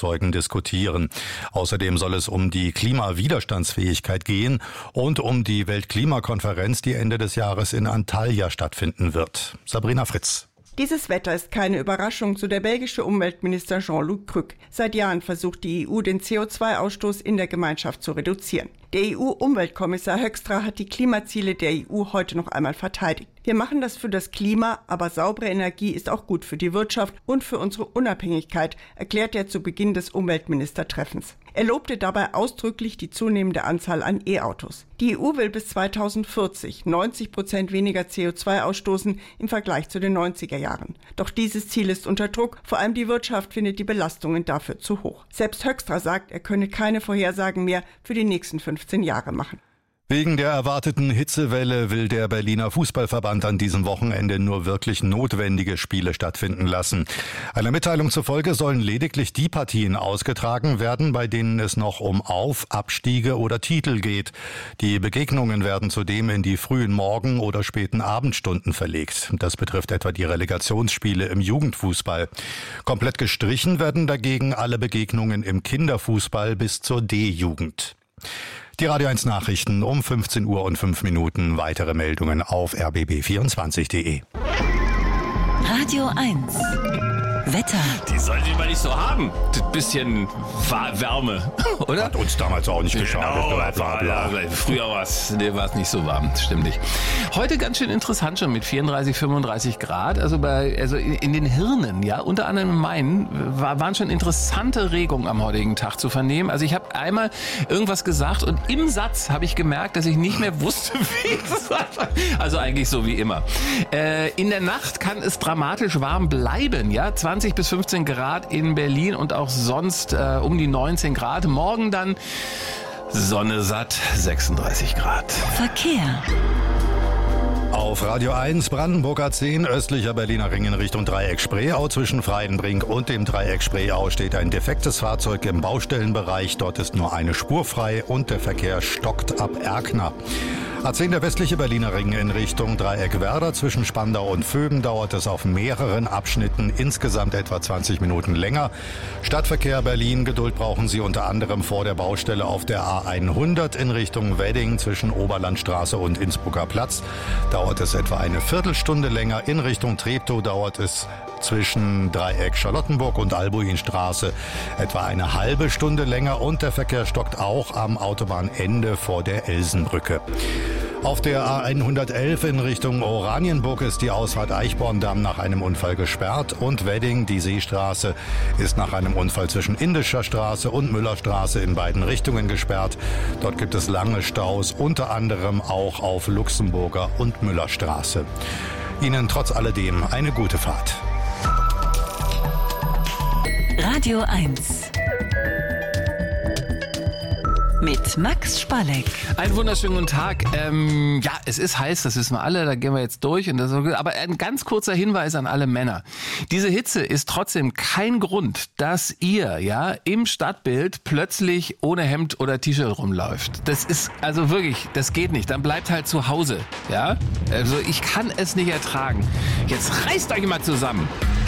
Fahrzeugen diskutieren. Außerdem soll es um die Klimawiderstandsfähigkeit gehen und um die Weltklimakonferenz, die Ende des Jahres in Antalya stattfinden wird. Sabrina Fritz. Dieses Wetter ist keine Überraschung, so der belgische Umweltminister Jean-Luc Cruc. Seit Jahren versucht die EU, den CO2-Ausstoß in der Gemeinschaft zu reduzieren. Der EU-Umweltkommissar Hoekstra hat die Klimaziele der EU heute noch einmal verteidigt. Wir machen das für das Klima, aber saubere Energie ist auch gut für die Wirtschaft und für unsere Unabhängigkeit, erklärt er zu Beginn des Umweltministertreffens. Er lobte dabei ausdrücklich die zunehmende Anzahl an E-Autos. Die EU will bis 2040 90% weniger CO2 ausstoßen im Vergleich zu den 90er Jahren. Doch dieses Ziel ist unter Druck, vor allem die Wirtschaft findet die Belastungen dafür zu hoch. Selbst Hoekstra sagt, er könne keine Vorhersagen mehr für die nächsten 15 Jahre machen. Wegen der erwarteten Hitzewelle will der Berliner Fußballverband an diesem Wochenende nur wirklich notwendige Spiele stattfinden lassen. Einer Mitteilung zufolge sollen lediglich die Partien ausgetragen werden, bei denen es noch um Abstiege oder Titel geht. Die Begegnungen werden zudem in die frühen Morgen- oder späten Abendstunden verlegt. Das betrifft etwa die Relegationsspiele im Jugendfußball. Komplett gestrichen werden dagegen alle Begegnungen im Kinderfußball bis zur D-Jugend. Die Radio 1 Nachrichten um 15:05. Weitere Meldungen auf rbb24.de. Radio 1 Wetter. Die sollte man nicht so haben. Das bisschen Wärme, oder? Hat uns damals auch nicht geschadet. Genau, früher war es nicht so warm, stimmt nicht. Heute ganz schön interessant schon mit 34, 35 Grad. Also in den Hirnen, ja, unter anderem in meinen, waren schon interessante Regungen am heutigen Tag zu vernehmen. Also ich habe einmal irgendwas gesagt und im Satz habe ich gemerkt, dass ich nicht mehr wusste, wie es war. Also eigentlich so wie immer. In der Nacht kann es dramatisch warm bleiben, ja. 20 bis 15 Grad in Berlin und auch sonst um die 19 Grad. Morgen dann Sonne satt, 36 Grad. Verkehr. Auf Radio 1 Brandenburg A10 östlicher Berliner Ring in Richtung Dreieck Spreeau. Zwischen Freidenbrink und dem Dreieck Spreeau steht ein defektes Fahrzeug im Baustellenbereich. Dort ist nur eine Spur frei und der Verkehr stockt ab Erkner. A10 der westliche Berliner Ring in Richtung Dreieck Werder. Zwischen Spandau und Vöben dauert es auf mehreren Abschnitten insgesamt etwa 20 Minuten länger. Stadtverkehr Berlin, Geduld brauchen Sie unter anderem vor der Baustelle auf der A100 in Richtung Wedding zwischen Oberlandstraße und Innsbrucker Platz. Dauert es etwa eine Viertelstunde länger. In Richtung Treptow dauert es zwischen Dreieck Charlottenburg und Albuinstraße etwa eine halbe Stunde länger und der Verkehr stockt auch am Autobahnende vor der Elsenbrücke. Auf der A111 in Richtung Oranienburg ist die Ausfahrt Eichborndamm nach einem Unfall gesperrt und Wedding, die Seestraße, ist nach einem Unfall zwischen Indischer Straße und Müllerstraße in beiden Richtungen gesperrt. Dort gibt es lange Staus, unter anderem auch auf Luxemburger und Müllerstraße. Ihnen trotz alledem eine gute Fahrt. Radio 1 mit Max Spalleck. Einen wunderschönen guten Tag. Ja, es ist heiß, das wissen wir alle, da gehen wir jetzt durch. Aber ein ganz kurzer Hinweis an alle Männer. Diese Hitze ist trotzdem kein Grund, dass ihr ja im Stadtbild plötzlich ohne Hemd oder T-Shirt rumläuft. Das ist also wirklich, das geht nicht. Dann bleibt halt zu Hause. Ja? Also ich kann es nicht ertragen. Jetzt reißt euch mal zusammen.